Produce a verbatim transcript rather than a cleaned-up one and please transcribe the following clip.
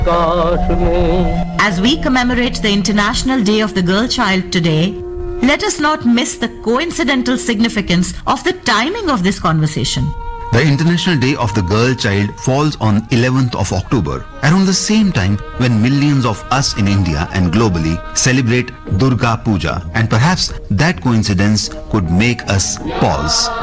As we commemorate the International Day of the Girl Child today, let us not miss the coincidental significance of the timing of this conversation. The International Day of the Girl Child falls on eleventh of October, around the same time when millions of us in India and globally celebrate Durga Puja, and perhaps that coincidence could make us pause.